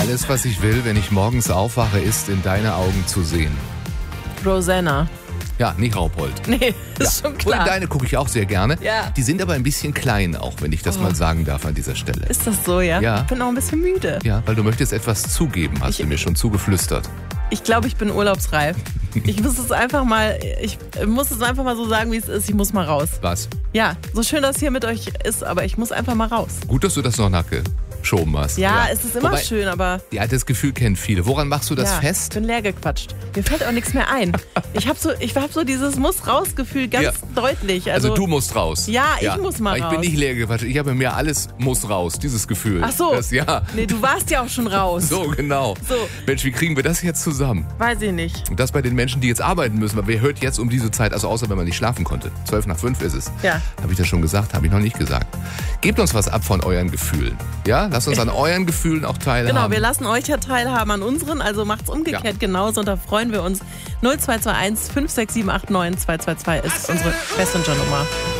Alles, was ich will, wenn ich morgens aufwache, ist in deine Augen zu sehen. Rosanna. Ja, nicht Raupold. Nee, ist schon Und klar. deine gucke ich auch sehr gerne. Ja. Die sind aber ein bisschen klein, auch wenn ich das mal sagen darf an dieser Stelle. Ist das so, ja? Ja. Ich bin auch ein bisschen müde. Ja, weil du möchtest etwas zugeben, hast du mir schon zugeflüstert. Ich glaube, ich bin urlaubsreif. Ich muss es einfach mal so sagen, wie es ist. Ich muss mal raus. Was? Ja, so schön das hier mit euch ist, aber ich muss einfach mal raus. Gut, dass du das noch nachgeschoben hast. Ja, es ist immer Wobei, schön, aber... Ja, das Gefühl kennen viele. Woran machst du das Ich fest? bin leer gequatscht. Mir fällt auch nichts mehr ein. Ich hab so dieses Muss-Raus-Gefühl ganz deutlich. Also du musst raus. Ja, ich muss mal Ich raus. bin nicht leer gequatscht. Ich habe mir alles muss raus, dieses Gefühl. Ach so. Ja. Nee, du warst ja auch schon raus. So, genau. So. Mensch, wie kriegen wir das jetzt zusammen? Weiß ich nicht. Und das bei den Menschen, die jetzt arbeiten müssen. Weil wer hört jetzt um diese Zeit, also außer wenn man nicht schlafen konnte. 5:12 ist es. Ja. Habe ich das schon gesagt? Habe ich noch nicht gesagt. Gebt uns was ab von euren Gefühlen. Ja, lasst uns an euren Gefühlen auch teilhaben. Genau, wir lassen euch ja teilhaben an unseren, also macht's umgekehrt genauso und da freuen wir uns. 0221 56789 222 ist unsere Messenger-Nummer.